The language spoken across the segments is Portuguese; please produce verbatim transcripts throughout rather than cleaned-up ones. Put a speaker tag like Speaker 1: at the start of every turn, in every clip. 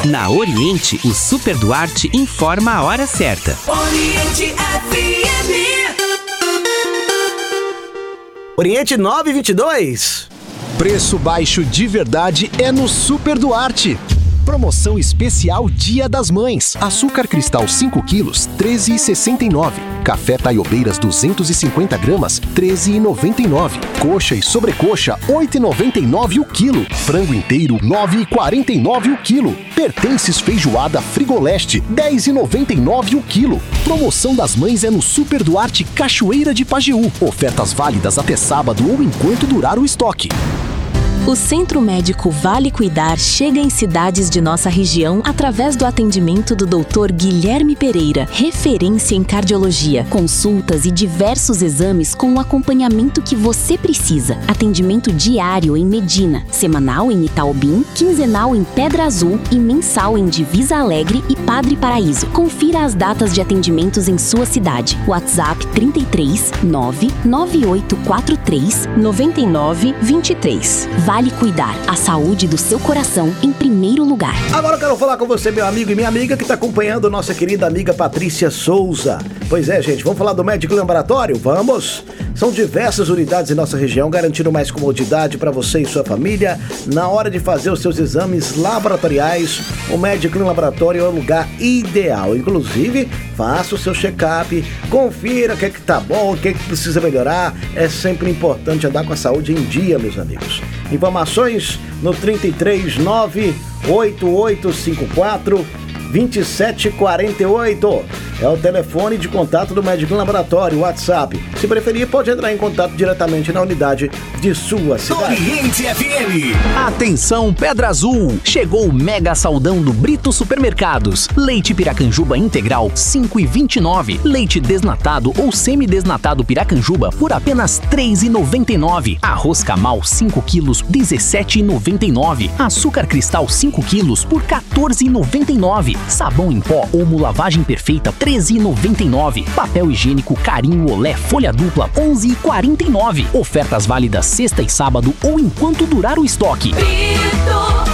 Speaker 1: Na Oriente, o Super Duarte informa a hora certa.
Speaker 2: Oriente F M.
Speaker 3: Oriente nove e vinte e dois.
Speaker 4: Preço baixo de verdade é no Super Duarte. Promoção especial Dia das Mães. Açúcar cristal cinco quilos, treze reais e sessenta e nove centavos. Café Taiobeiras duzentos e cinquenta gramas, treze reais e noventa e nove centavos. Coxa e sobrecoxa, oito reais e noventa e nove centavos o quilo. Frango inteiro, nove reais e quarenta e nove centavos o quilo. Pertences feijoada Frigoleste, dez reais e noventa e nove centavos o quilo. Promoção das Mães é no Super Duarte Cachoeira de Pajeú. Ofertas válidas até sábado ou enquanto durar o estoque.
Speaker 5: O Centro Médico Vale Cuidar chega em cidades de nossa região através do atendimento do doutor Guilherme Pereira, referência em cardiologia, consultas e diversos exames com o acompanhamento que você precisa. Atendimento diário em Medina, semanal em Itaobim, quinzenal em Pedra Azul e mensal em Divisa Alegre e Padre Paraíso. Confira as datas de atendimentos em sua cidade. WhatsApp trinta e três, nove nove oito quatro três, nove nove dois três. Vale Cuidar, a saúde do seu coração em primeiro lugar.
Speaker 3: Agora eu quero falar com você, meu amigo e minha amiga, que está acompanhando nossa querida amiga Patrícia Souza. Pois é, gente, vamos falar do Médico Laboratório? Vamos! São diversas unidades em nossa região, garantindo mais comodidade para você e sua família. Na hora de fazer os seus exames laboratoriais, o Médico Laboratório é o lugar ideal. Inclusive, faça o seu check-up, confira o que é que tá bom, o que é que precisa melhorar. É sempre importante andar com a saúde em dia, meus amigos. Informações no trinta e três, nove oito oito cinco quatro, dois sete quatro oito. É o telefone de contato do Médico Laboratório, WhatsApp. Se preferir, pode entrar em contato diretamente na unidade de sua cidade.
Speaker 2: Oriente F M.
Speaker 6: Atenção, Pedra Azul! Chegou o mega saldão do Brito Supermercados. Leite Piracanjuba integral, cinco reais e vinte e nove centavos. Leite desnatado ou semidesnatado Piracanjuba por apenas três reais e noventa e nove centavos. Arroz Camal cinco quilos, dezessete reais e noventa e nove centavos. Açúcar Cristal cinco quilos por quatorze reais e noventa e nove centavos. Sabão em pó Omo Lavagem Perfeita treze reais e noventa e nove centavos. Papel higiênico Carinho Olé Folha Dupla onze reais e quarenta e nove centavos. Ofertas válidas sexta e sábado ou enquanto durar o estoque.
Speaker 2: Brito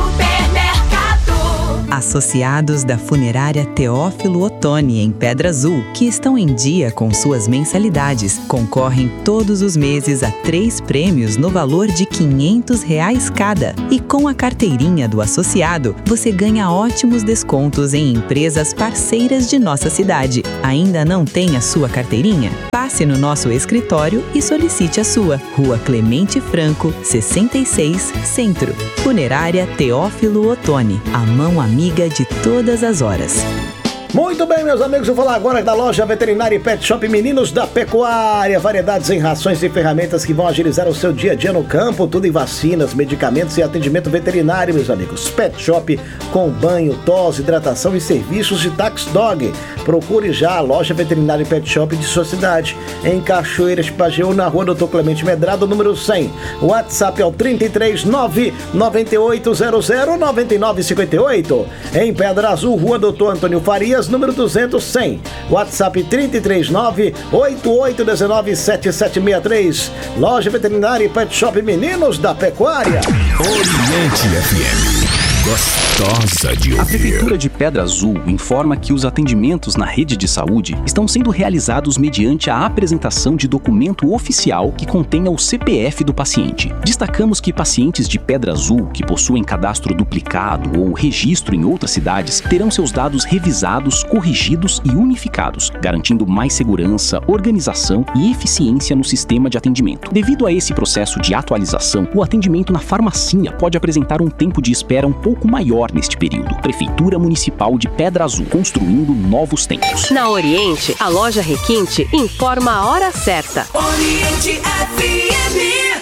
Speaker 2: Supermercado.
Speaker 7: Associados da Funerária Teófilo Otoni, em Pedra Azul, que estão em dia com suas mensalidades, concorrem todos os meses a três prêmios no valor de quinhentos reais cada. E com a carteirinha do associado, você ganha ótimos descontos em empresas parceiras de nossa cidade. Ainda não tem a sua carteirinha? Passe no nosso escritório e solicite a sua. Rua Clemente Franco, sessenta e seis, Centro. Funerária Teófilo Otoni, a mão amiga de todas as horas.
Speaker 3: Muito bem, meus amigos, eu vou falar agora da loja veterinária e pet shop Meninos da Pecuária. Variedades em rações e ferramentas que vão agilizar o seu dia a dia no campo, tudo em vacinas, medicamentos e atendimento veterinário, meus amigos. Pet shop com banho, tosse, hidratação e serviços de Tax Dog. Procure já a loja veterinária e pet shop de sua cidade, em Cachoeiras de Pajeú, na rua doutor Clemente Medrado, número cem. O WhatsApp é o trinta e três, nove nove oito zero zero nove nove cinco oito. Em Pedra Azul, rua doutor Antônio Farias, número duzentos, cem. WhatsApp trinta e três, nove oito oito um nove sete sete seis três. Loja veterinária e pet shop Meninos da Pecuária.
Speaker 2: Oriente F M. Gostosa de ouvir.
Speaker 6: A Prefeitura de Pedra Azul informa que os atendimentos na rede de saúde estão sendo realizados mediante a apresentação de documento oficial que contenha o C P F do paciente. Destacamos que pacientes de Pedra Azul que possuem cadastro duplicado ou registro em outras cidades terão seus dados revisados, corrigidos e unificados, garantindo mais segurança, organização e eficiência no sistema de atendimento. Devido a esse processo de atualização, o atendimento na farmacinha pode apresentar um tempo de espera um pouco maior neste período. Prefeitura Municipal de Pedra Azul, construindo novos tempos.
Speaker 8: Na Oriente, a loja Requinte informa a hora certa.
Speaker 2: Oriente F M.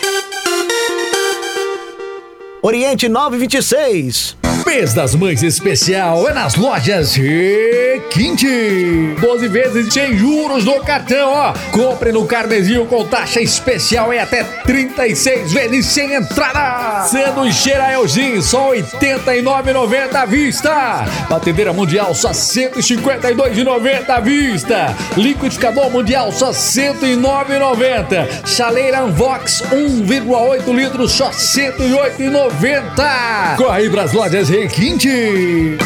Speaker 3: Oriente nove e vinte e seis.
Speaker 9: Mês das Mães especial é nas lojas Requinte. doze vezes sem juros no cartão, ó. Compre no carnezinho com taxa especial em até trinta e seis vezes sem entrada. Sanduíche Elgin, só oitenta e nove reais e noventa centavos à vista. Batedeira Mundial, só cento e cinquenta e dois reais e noventa centavos à vista. Liquidificador Mundial, só cento e nove reais e noventa centavos. Chaleira Unvox, um vírgula oito litros, só cento e oito reais e noventa centavos. Corre aí pras lojas Requinte Requinte.